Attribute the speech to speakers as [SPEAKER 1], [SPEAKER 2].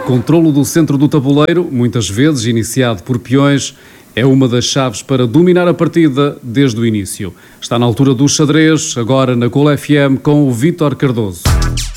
[SPEAKER 1] controlo do centro do tabuleiro, muitas vezes iniciado por peões, é uma das chaves para dominar a partida desde o início. Está na altura do xadrez, agora na Cool FM com o Vítor Cardoso.